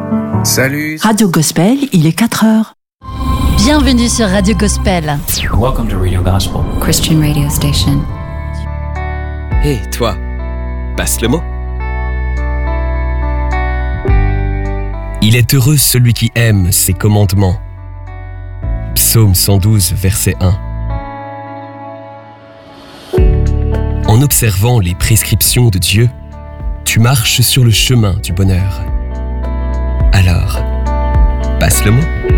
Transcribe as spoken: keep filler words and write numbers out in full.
Salut. Radio Gospel, il est quatre heures. Bienvenue sur Radio Gospel. Welcome to Radio Gospel. Christian radio station. Hé, hey, toi, passe le mot. Il est heureux celui qui aime ses commandements. Psaume cent douze, verset un. En observant les prescriptions de Dieu, tu marches sur le chemin du bonheur. Alors, passe le mot.